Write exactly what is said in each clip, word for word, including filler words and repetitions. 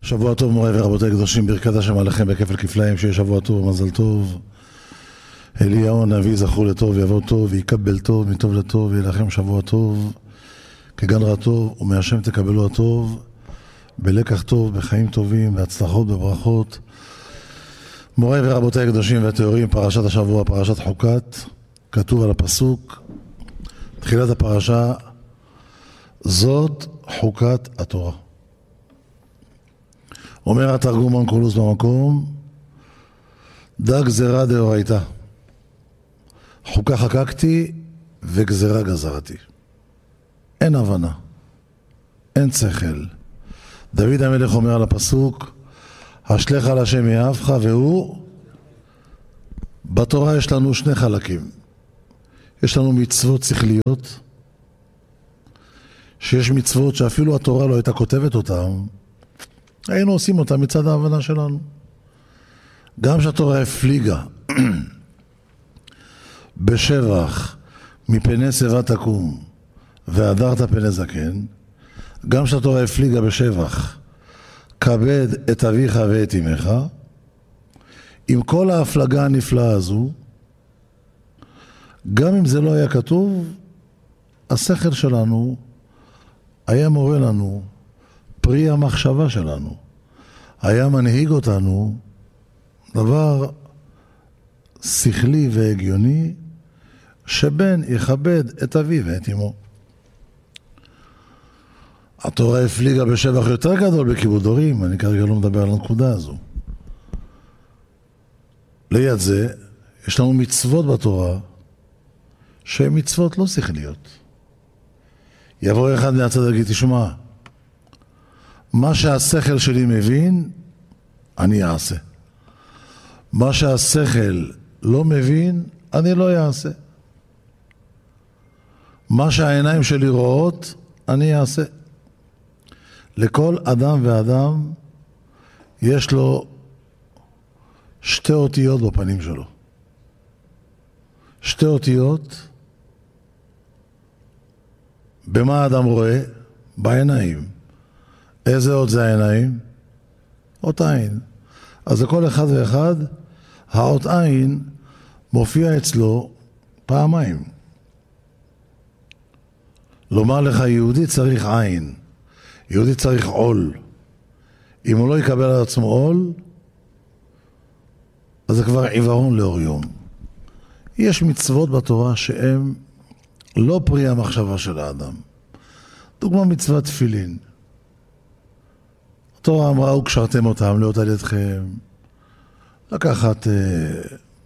שבוע טוב מורי ורבותי קדושים, ברכת השם עליכם בכפל כפליים, שיהיה שבוע טוב ומזל טוב. אליהו הנביא זכור לטוב, יבוא טוב ויקבל טוב, מטוב לטוב, יהיה לכם שבוע טוב כגן רע טוב, ומהשם תקבלו הטוב בלקח טוב, בחיים טובים, בהצלחות, בברכות. מורי ורבותי הקדושים והתיאורים, פרשת השבוע, פרשת חוקת, כתוב על הפסוק תחילת הפרשה, זאת חוקת התורה. אומר התרגום אונקולוס במקום, דה גזרה דאורייתא, חוקה חקקתי וגזרה גזרתי. אין הבנה, אין שכל. דוד המלך אומר על הפסוק, השלך על השם יאהבך, והוא, בתורה יש לנו שני חלקים. יש לנו מצוות שכליות, שיש מצוות שאפילו התורה לא הייתה כותבת אותן, היינו עושים אותה מצד ההבנה שלנו. גם שהתורה הפליגה בשבח מפני שיבה תקום והדרת פני זקן, גם שהתורה הפליגה בשבח כבד את אביך ואת אמך, עם כל ההפלגה הנפלאה הזו, גם אם זה לא היה כתוב, השכל שלנו היה מורה לנו, פרי המחשבה שלנו, היה מנהיג אותנו דבר שכלי והגיוני, שבן יכבד את אביו ואת אמו. התורה הפליגה בשבח יותר גדול בכיבוד הורים, אני כרגע לא מדבר על הנקודה הזו. ליד זה, יש לנו מצוות בתורה, שהן מצוות לא שכליות. יבוא אחד מהצד להגיד, תשמע, מה שהשכל שלי מבין, אני אעשה. מה שהשכל לא מבין, אני לא אעשה. מה שהעיניים שלי רואות, אני אעשה. לכל אדם ואדם יש לו שתי אותיות בפנים שלו. שתי אותיות, במה האדם רואה? בעיניים. איזה אות זה העיניים? אות עין. אז לכל אחד ואחד, האות עין מופיע אצלו פעמיים. לומר לך, יהודי צריך עין. יהודי צריך עול. אם הוא לא יקבל על עצמו עול, אז זה כבר עיוורון לאור יום. יש מצוות בתורה שהן לא פרי המחשבה של האדם. דוגמה מצוות תפילין. התורה אמרה, וקשרתם אותם להיות על ידכם, לקחת אה,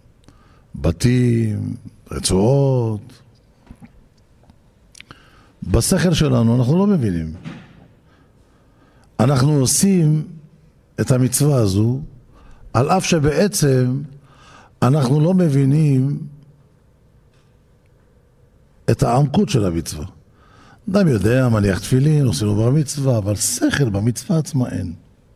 בתים, רצועות. בשכל שלנו אנחנו לא מבינים. אנחנו עושים את המצווה הזו, על אף שבעצם אנחנו לא מבינים את העמקות של המצווה. אדם יודע, מניח תפילין, עושים לו בר מצווה, אבל שכל במצווה עצמה אין.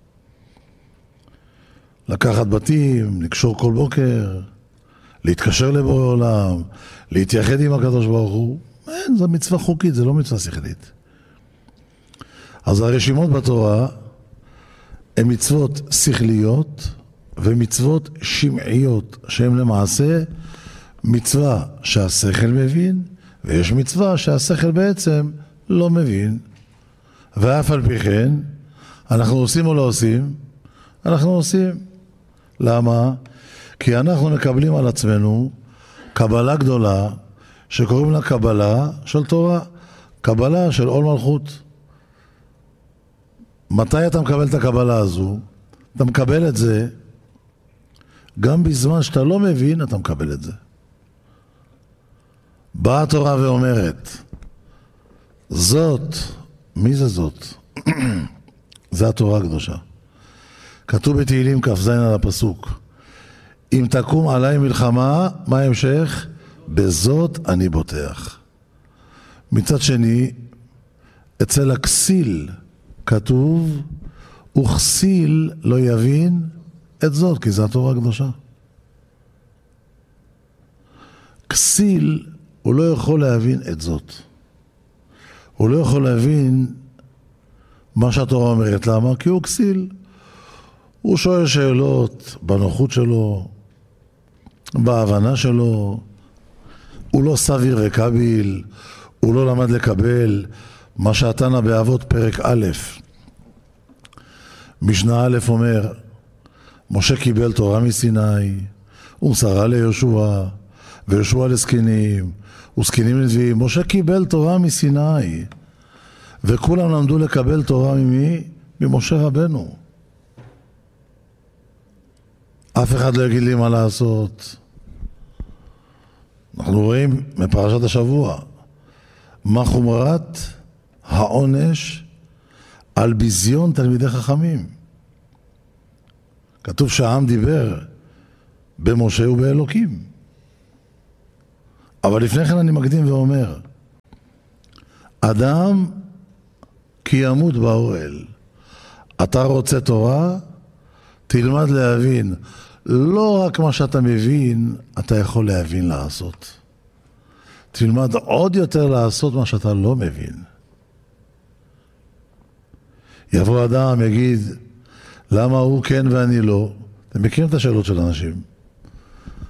לקחת בתים, לקשור כל בוקר, להתקשר לבורא עולם, להתייחד עם הקדוש ברוך הוא, אין, זו מצווה חוקית, זה לא מצווה שכלית. אז הרשימות בתורה הן מצוות שכליות ומצוות שמעיות, שהן למעשה מצווה שהשכל מבין, ויש מצווה שהשכל בעצם לא מבין. ואף על פי כן, אנחנו עושים או לא עושים? אנחנו עושים. למה? כי אנחנו מקבלים על עצמנו קבלה גדולה, שקוראים לה קבלה של תורה, קבלה של עול מלכות. מתי אתה מקבל את הקבלה הזו? אתה מקבל את זה, גם בזמן שאתה לא מבין, אתה מקבל את זה. באה התורה ואומרת, זאת, מי זה זאת? זה התורה הקדושה. כתוב בתהילים כ"ז על הפסוק, אם תקום עליי מלחמה, מה ההמשך? בזאת אני בוטח. מצד שני, אצל הכסיל כתוב, וכסיל לא יבין את זאת, כי זה התורה הקדושה. כסיל הוא לא יכול להבין את זאת. הוא לא יכול להבין מה שהתורה אומרת. למה? כי הוא כסיל. הוא שואל שאלות בנוחות שלו, בהבנה שלו, הוא לא סביר וקביל, הוא לא למד לקבל מה שהתנא באבות פרק א', משנה א' אומר, משה קיבל תורה מסיני, ומסרה ליהושע, ויהושע לזקנים, וזקנים לנביאים. משה קיבל תורה מסיני, וכולם למדו לקבל תורה ממי? ממשה רבנו. אף אחד לא יגיד לי מה לעשות. אנחנו רואים מפרשת השבוע, מה חומרת העונש על ביזיון תלמידי חכמים. כתוב שהעם דיבר במשה ובאלוקים. אבל לפני כן אני מקדים ואומר, אדם כי ימות באוהל. אתה רוצה תורה? תלמד להבין. לא רק מה שאתה מבין, אתה יכול להבין לעשות. תלמד עוד יותר לעשות מה שאתה לא מבין. יבוא אדם, יגיד, למה הוא כן ואני לא? אתם מכירים את השאלות של אנשים.